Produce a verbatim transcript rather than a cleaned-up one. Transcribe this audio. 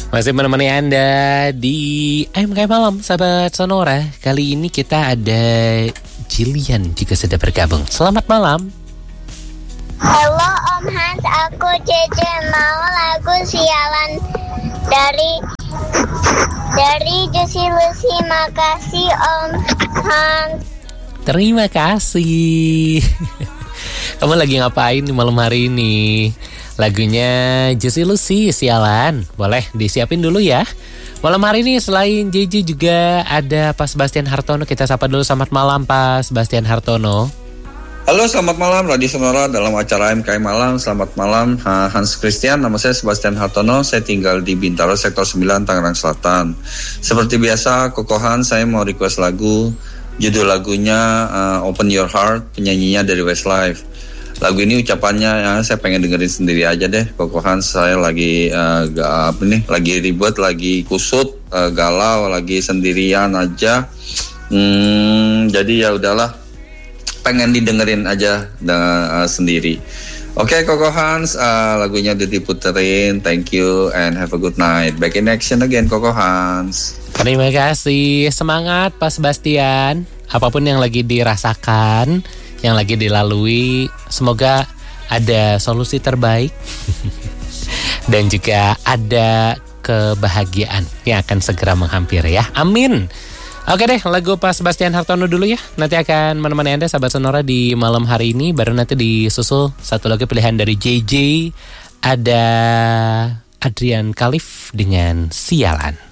Masih menemani Anda di A M K Malam, sahabat Sonora. Kali ini kita ada Jillian juga sudah bergabung. Selamat malam. Halo Om Hans, aku Cece, mau lagu Sialan dari dari Juicy Lucy. Makasih Om Hans. Terima kasih. Kamu lagi ngapain di malam hari ini? Lagunya Juicy Lucy, Sialan. Boleh disiapin dulu ya. Malam hari ini selain J J juga ada Pak Sebastian Hartono. Kita sapa dulu, selamat malam Pak Sebastian Hartono. Halo, selamat malam Radio Sonora dalam acara A M K Malam. Selamat malam Hans Christian, nama saya Sebastian Hartono. Saya tinggal di Bintaro, Sektor sembilan, Tangerang Selatan. Seperti biasa, Kokohan, saya mau request lagu. Judul lagunya uh, Open Your Heart, penyanyinya dari Westlife. Lagu ini ucapannya ya, saya pengen dengerin sendiri aja deh. Kokohan, saya lagi uh, gak, apa nih, lagi ribet, lagi kusut, uh, galau, lagi sendirian aja. Hmm, jadi ya udahlah, pengen didengerin aja uh, sendiri. Oke, okay, Kokohan, uh, lagunya udah diputerin. Thank you and have a good night. Back in action again, Kokohan. Terima kasih, semangat Pak Sebastian. Apapun yang lagi dirasakan, yang lagi dilalui, semoga ada solusi terbaik dan juga ada kebahagiaan yang akan segera menghampiri ya. Amin. Oke deh, lagu Pak Sebastian Hartono dulu ya. Nanti akan menemani Anda sahabat Sonora di malam hari ini. Baru nanti disusul satu lagi pilihan dari J J. Ada Adrian Khalif dengan Sialan.